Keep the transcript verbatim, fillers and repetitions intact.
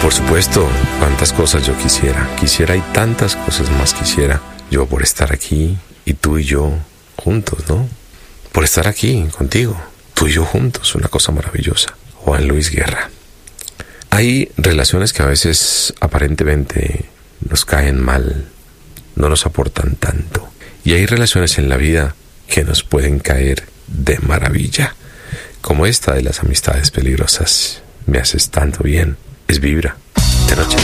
por supuesto, cuántas cosas yo quisiera. Quisiera y tantas cosas más quisiera yo por estar aquí y tú y yo juntos, ¿no? Por estar aquí contigo, tú y yo juntos, una cosa maravillosa. Juan Luis Guerra. Hay relaciones que a veces aparentemente nos caen mal, no nos aportan tanto. Y hay relaciones en la vida que nos pueden caer de maravilla, como esta de las amistades peligrosas. Me haces tanto bien. Es Vibra, de noche.